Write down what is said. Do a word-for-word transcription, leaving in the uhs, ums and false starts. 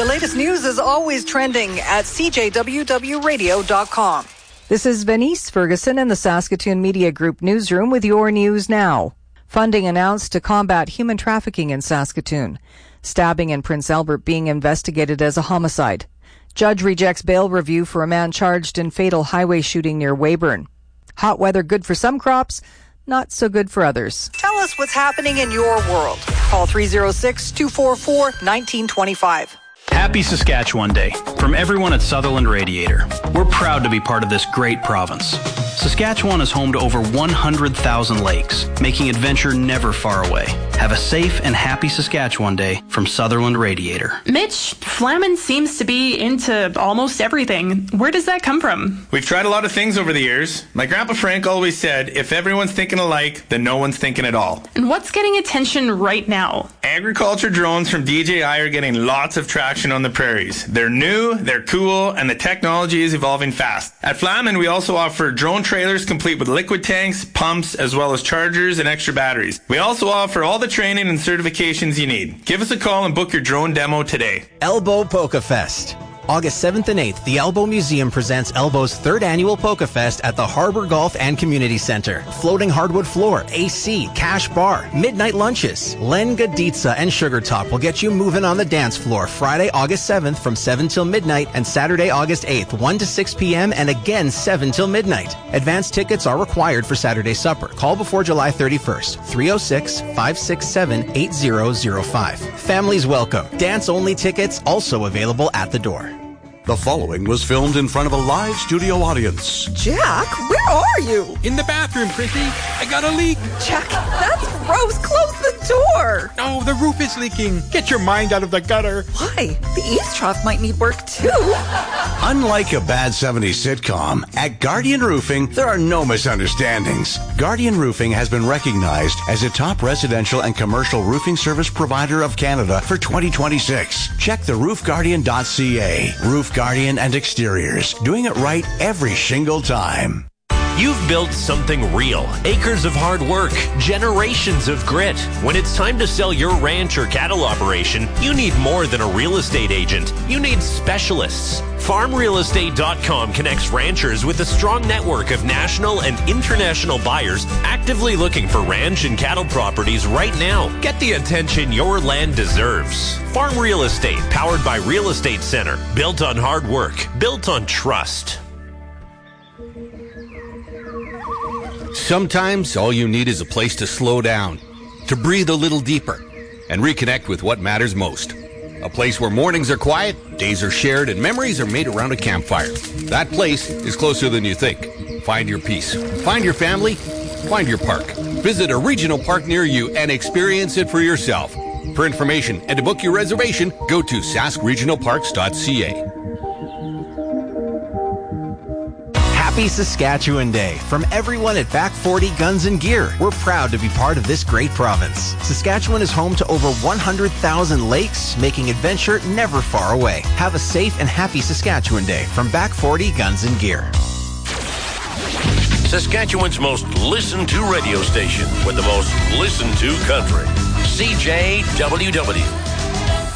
The latest news is always trending at c j w w radio dot com. This is Venice Ferguson in the Saskatoon Media Group newsroom with your news now. Funding announced to combat human trafficking in Saskatoon. Stabbing in Prince Albert being investigated as a homicide. Judge rejects bail review for a man charged in fatal highway shooting near Weyburn. Hot weather good for some crops, not so good for others. Tell us what's happening in your world. Call three oh six, two four four, one nine two five. Happy Saskatchewan Day from everyone at Sutherland Radiator. We're proud to be part of this great province. Saskatchewan is home to over one hundred thousand lakes, making adventure never far away. Have a safe and happy Saskatchewan Day from Sutherland Radiator. Mitch, Flamin seems to be into almost everything. Where does that come from? We've tried a lot of things over the years. My grandpa Frank always said, if everyone's thinking alike, then no one's thinking at all. And what's getting attention right now? Agriculture drones from D J I are getting lots of traction on the prairies. They're new, they're cool, and the technology is evolving fast. At Flamin, we also offer drone trailers complete with liquid tanks, pumps, as well as chargers and extra batteries. We also offer all the training and certifications you need. Give us a call and book your drone demo today. Elbow Polka Fest. August seventh and eighth, the Elbow Museum presents Elbow's third annual Polka Fest at the Harbor Golf and Community Center. Floating hardwood floor, A C, cash bar, midnight lunches. Len Gaditsa and Sugar Talk will get you moving on the dance floor Friday, August seventh from seven till midnight and Saturday, August eighth, one to six p.m. and again seven till midnight. Advance tickets are required for Saturday supper. Call before July thirty-first, three oh six, five six seven, eight oh oh five. Families welcome. Dance-only tickets also available at the door. The following was filmed in front of a live studio audience. Jack, where are you? In the bathroom, Chrissy. I got a leak. Jack, that's gross. Close the door. Oh, the roof is leaking. Get your mind out of the gutter. Why? The eaves trough might need work, too. Unlike a bad seventies sitcom, at Guardian Roofing, there are no misunderstandings. Guardian Roofing has been recognized as a top residential and commercial roofing service provider of Canada for twenty twenty-six. Check the roof guardian dot c a. Roof Guardian and Exteriors, doing it right every shingle time. You've built something real. Acres of hard work, generations of grit. When it's time to sell your ranch or cattle operation, you need more than a real estate agent. You need specialists. farm real estate dot com connects ranchers with a strong network of national and international buyers actively looking for ranch and cattle properties right now. Get the attention your land deserves. Farm Real Estate, powered by Real Estate Center. Built on hard work. Built on trust. Sometimes all you need is a place to slow down, to breathe a little deeper, and reconnect with what matters most. A place where mornings are quiet, days are shared, and memories are made around a campfire. That place is closer than you think. Find your peace. Find your family. Find your park. Visit a regional park near you and experience it for yourself. For information and to book your reservation, go to sask regional parks dot c a. Happy Saskatchewan Day from everyone at Back forty Guns and Gear. We're proud to be part of this great province. Saskatchewan is home to over one hundred thousand lakes, making adventure never far away. Have a safe and happy Saskatchewan Day from Back forty Guns and Gear. Saskatchewan's most listened to radio station with the most listened to country. C J W W.